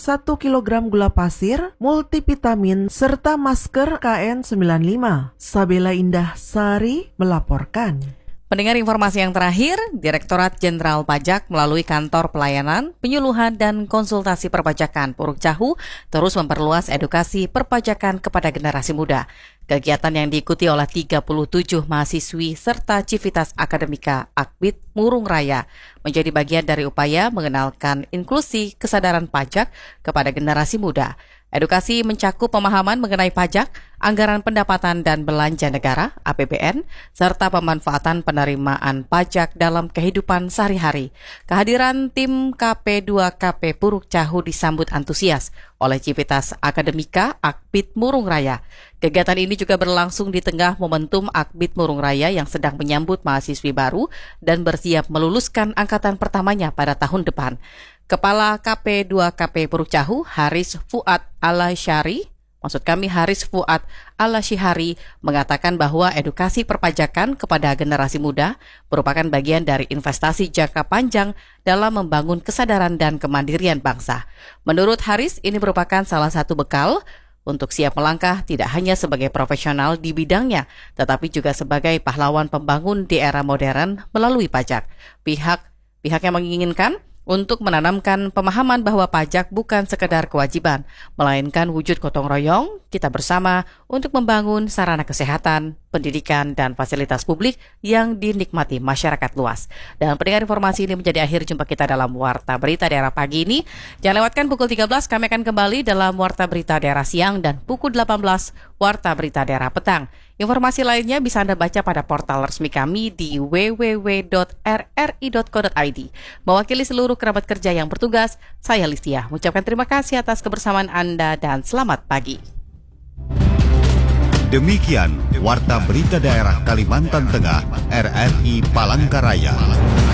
1 kilogram gula pasir, multivitamin, serta masker KN95. Sabela Indah Sari melaporkan. Pendengar informasi yang terakhir, Direktorat Jenderal Pajak melalui Kantor Pelayanan, Penyuluhan dan Konsultasi Perpajakan Puruk Cahu terus memperluas edukasi perpajakan kepada generasi muda. Kegiatan yang diikuti oleh 37 mahasiswi serta Civitas Akademika Akbid Murung Raya menjadi bagian dari upaya mengenalkan inklusi kesadaran pajak kepada generasi muda. Edukasi mencakup pemahaman mengenai pajak, anggaran pendapatan dan belanja negara (APBN), serta pemanfaatan penerimaan pajak dalam kehidupan sehari-hari. Kehadiran tim KP2KP Puruk Cahu disambut antusias oleh Civitas Akademika Akbid Murung Raya. Kegiatan ini juga berlangsung di tengah momentum Akbid Murung Raya yang sedang menyambut mahasiswi baru dan bersiap meluluskan angkatan pertamanya pada tahun depan. Kepala KP2KP Puruk Cahu, Haris Fuad Al-Syihari, mengatakan bahwa edukasi perpajakan kepada generasi muda merupakan bagian dari investasi jangka panjang dalam membangun kesadaran dan kemandirian bangsa. Menurut Haris, ini merupakan salah satu bekal untuk siap melangkah tidak hanya sebagai profesional di bidangnya, tetapi juga sebagai pahlawan pembangun di era modern melalui pajak. Pihak yang menginginkan untuk menanamkan pemahaman bahwa pajak bukan sekedar kewajiban, melainkan wujud gotong royong kita bersama untuk membangun sarana kesehatan, pendidikan, dan fasilitas publik yang dinikmati masyarakat luas. Dan pendengar informasi ini menjadi akhir jumpa kita dalam Warta Berita Daerah pagi ini. Jangan lewatkan pukul 13, kami akan kembali dalam Warta Berita Daerah siang dan pukul 18, Warta Berita Daerah petang. Informasi lainnya bisa Anda baca pada portal resmi kami di www.rri.co.id. Mewakili seluruh kerabat kerja yang bertugas, saya Listia mengucapkan terima kasih atas kebersamaan Anda dan selamat pagi. Demikian Warta Berita Daerah Kalimantan Tengah, RRI Palangkaraya.